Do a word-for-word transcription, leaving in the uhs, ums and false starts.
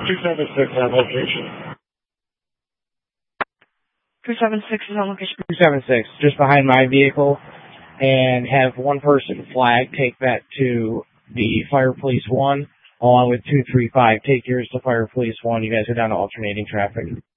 two seven six on location. two seven six is on location. two seven six, just behind my vehicle, and have one person flag, take that to the Fire Police one, along with two three five. Take yours to Fire Police one. You guys are down to alternating traffic.